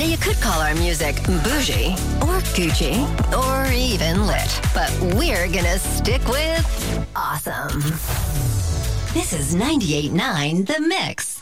Now, you could call our music bougie or Gucci or even lit, but we're gonna stick with awesome. This is 98.9 The Mix.